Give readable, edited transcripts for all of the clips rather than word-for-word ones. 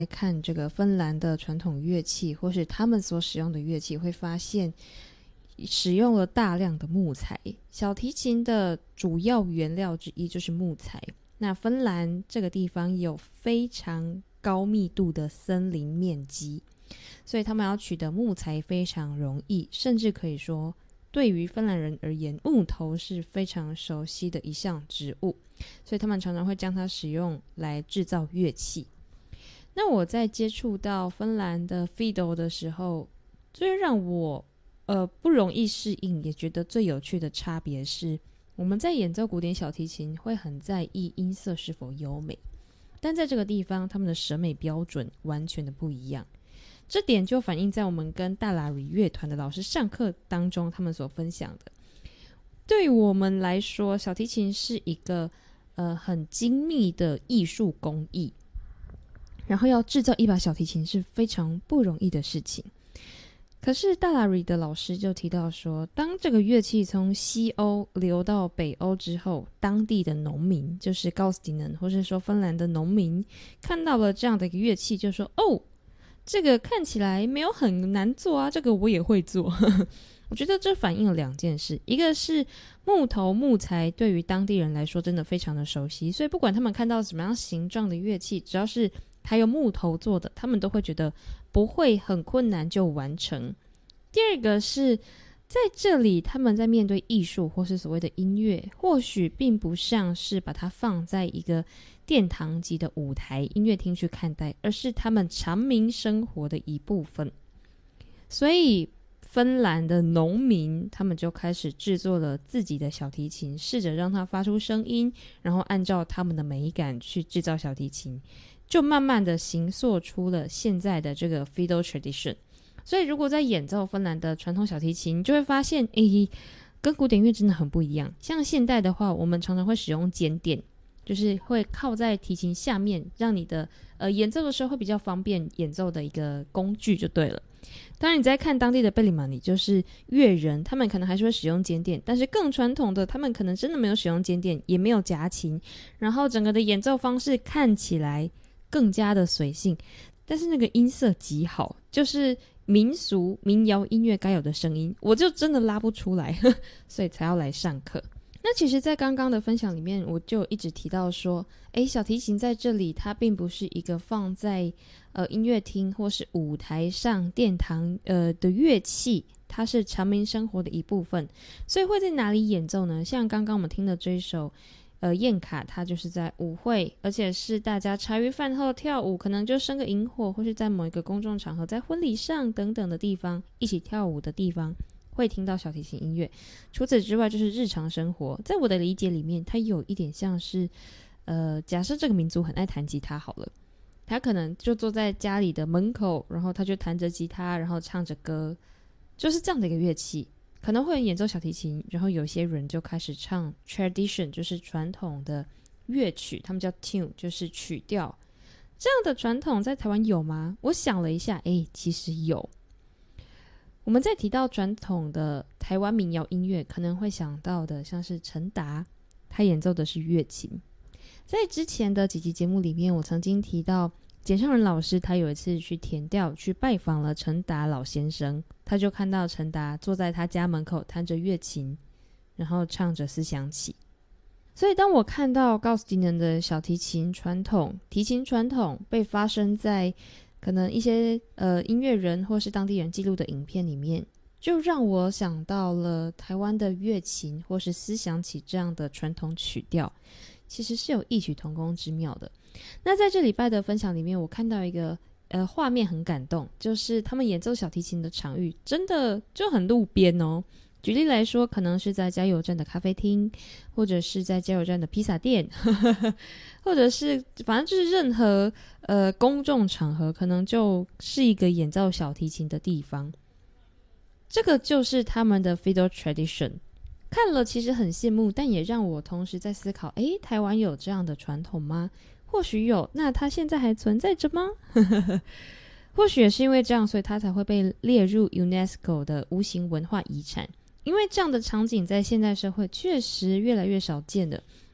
看这个芬兰的传统乐器，或是他们所使用的乐器，会发现使用了大量的木材。小提琴的主要原料之一就是木材。那芬兰这个地方有非常高密度的森林面积，所以他们要取得木材非常容易，甚至可以说对于芬兰人而言，木头是非常熟悉的一项植物，所以他们常常会将它使用来制造乐器。那我在接触到芬兰的 fiddle 的时候，最让我不容易适应，也觉得最有趣的差别是，我们在演奏古典小提琴会很在意音色是否优美，但在这个地方他们的审美标准完全的不一样。这点就反映在我们跟大拉瑞乐团的老师上课当中他们所分享的。对于我们来说，小提琴是一个很精密的艺术工艺，然后要制造一把小提琴是非常不容易的事情。可是大拉瑞的老师就提到说，当这个乐器从西欧流到北欧之后，当地的农民，就是高斯蒂能或是说芬兰的农民，看到了这样的一个乐器，就说哦，这个看起来没有很难做啊，这个我也会做。我觉得这反映了两件事，一个是木材对于当地人来说真的非常的熟悉，所以不管他们看到什么样形状的乐器，只要是还有木头做的，他们都会觉得不会很困难就完成。第二个是在这里他们在面对艺术或是所谓的音乐，或许并不像是把它放在一个殿堂级的舞台音乐厅去看待，而是他们常民生活的一部分。所以芬兰的农民他们就开始制作了自己的小提琴，试着让它发出声音，然后按照他们的美感去制造小提琴，就慢慢的形塑出了现在的这个 fiddle tradition。 所以如果在演奏芬兰的传统小提琴，你就会发现跟古典乐真的很不一样。像现代的话，我们常常会使用肩垫，就是会靠在提琴下面，让你的演奏的时候会比较方便演奏的一个工具就对了。当然你在看当地的贝里马尼，就是乐人，他们可能还是会使用肩垫，但是更传统的他们可能真的没有使用肩垫，也没有夹琴，然后整个的演奏方式看起来更加的随性，但是那个音色极好，就是民俗民谣音乐该有的声音，我就真的拉不出来所以才要来上课。那其实在刚刚的分享里面，我就一直提到说小提琴在这里它并不是一个放在音乐厅或是舞台上殿堂的乐器，它是常民生活的一部分。所以会在哪里演奏呢？像刚刚我们听的这一首宴卡，它就是在舞会，而且是大家茶余饭后跳舞，可能就生个萤火，或是在某一个公众场合，在婚礼上等等的地方一起跳舞的地方会听到小提琴音乐。除此之外就是日常生活，在我的理解里面，它有一点像是假设这个民族很爱弹吉他好了，他可能就坐在家里的门口，然后他就弹着吉他，然后唱着歌，就是这样的一个乐器。可能会演奏小提琴，然后有些人就开始唱 tradition， 就是传统的乐曲，他们叫 tune， 就是曲调。这样的传统在台湾有吗？我想了一下，其实有。我们在提到传统的台湾民谣音乐，可能会想到的像是陈达，他演奏的是乐琴。在之前的几集节目里面，我曾经提到简尚仁老师，他有一次去田调去拜访了陈达老先生，他就看到陈达坐在他家门口弹着乐琴，然后唱着思想起。所以当我看到高斯蒂能的小提琴传统、提琴传统被发生在可能一些音乐人或是当地人记录的影片里面，就让我想到了台湾的乐琴或是思想起这样的传统曲调，其实是有异曲同工之妙的。那在这礼拜的分享里面，我看到一个画面很感动，就是他们演奏小提琴的场域真的就很路边哦。举例来说，可能是在加油站的咖啡厅，或者是在加油站的披萨店或者是反正就是任何公众场合，可能就是一个演奏小提琴的地方。这个就是他们的 fiddle tradition。看了其实很羡慕，但也让我同时在思考，台湾有这样的传统吗？或许有，那它现在还存在着吗？或许也是因为这样，所以它才会被列入 UNESCO 的无形文化遗产。因为这样的场景在现代社会确实越来越少见的，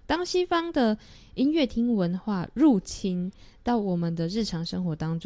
当西方的音乐厅文化入侵到我们的日常生活当